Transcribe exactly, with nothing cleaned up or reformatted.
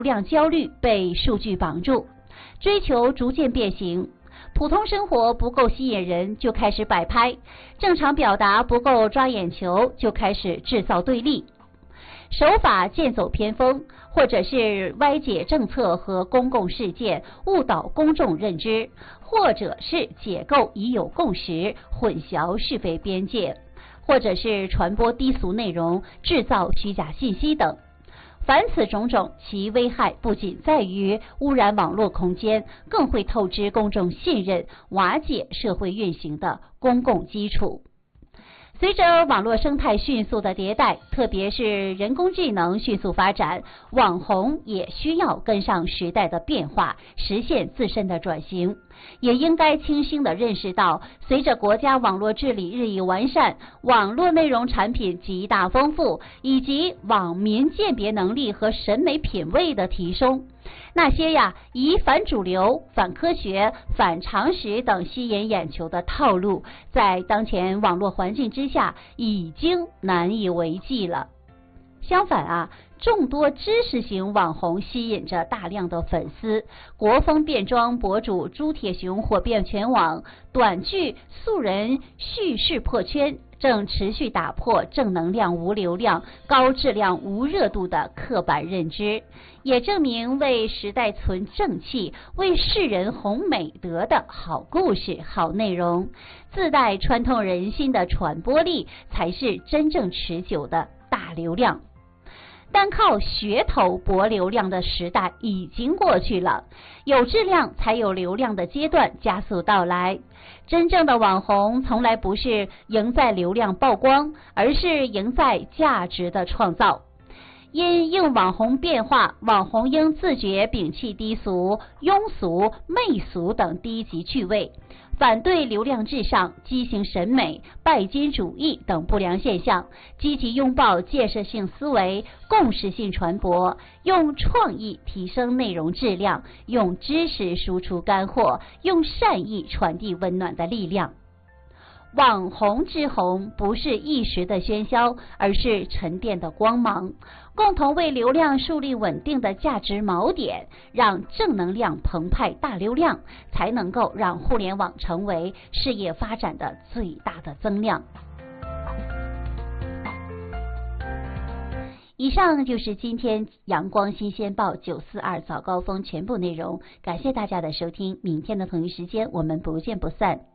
量焦虑被数据绑住，追求逐渐变形。普通生活不够吸引人，就开始摆拍；正常表达不够抓眼球，就开始制造对立。手法剑走偏锋，或者是歪解政策和公共事件，误导公众认知，或者是解构已有共识，混淆是非边界，或者是传播低俗内容，制造虚假信息等。凡此种种，其危害不仅在于污染网络空间，更会透支公众信任，瓦解社会运行的公共基础。随着网络生态迅速的迭代，特别是人工智能迅速发展，网红也需要跟上时代的变化，实现自身的转型。也应该清晰地认识到，随着国家网络治理日益完善，网络内容产品极大丰富，以及网民鉴别能力和审美品味的提升，那些呀以反主流、反科学、反常识等吸引眼球的套路，在当前网络环境之下已经难以为继了。相反啊，众多知识型网红吸引着大量的粉丝，国风变装博主朱铁雄火遍全网，短剧素人叙事破圈，正持续打破正能量无流量、高质量无热度的刻板认知，也证明为时代存正气、为世人弘美德的好故事、好内容，自带穿透人心的传播力，才是真正持久的大流量。单靠噱头博流量的时代已经过去了，有质量才有流量的阶段加速到来。真正的网红从来不是赢在流量曝光，而是赢在价值的创造。因应网红变化，网红应自觉摒弃低俗、庸俗、媚俗等低级趣味，反对流量至上、畸形审美、拜金主义等不良现象，积极拥抱建设性思维、共识性传播，用创意提升内容质量，用知识输出干货，用善意传递温暖的力量。网红之红不是一时的喧嚣，而是沉淀的光芒，共同为流量树立稳定的价值锚点，让正能量澎湃大流量，才能够让互联网成为事业发展的最大的增量。以上就是今天阳光新鲜报九四二早高峰全部内容，感谢大家的收听，明天的同一时间我们不见不散。